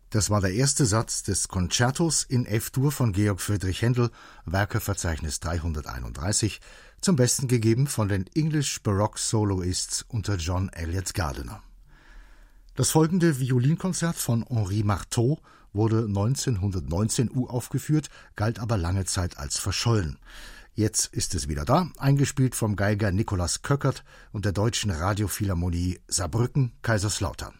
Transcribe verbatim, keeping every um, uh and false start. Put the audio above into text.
Das war der erste Satz des Concertos in F-Dur von Georg Friedrich Händel, Werkeverzeichnis dreihunderteinunddreißig, zum Besten gegeben von den English Baroque Soloists unter John Eliot Gardiner. Das folgende Violinkonzert von Henri Marteau wurde neunzehnhundertneunzehn uraufgeführt, galt aber lange Zeit als verschollen. Jetzt ist es wieder da, eingespielt vom Geiger Nikolaus Köckert und der Deutschen Radiophilharmonie Saarbrücken-Kaiserslautern.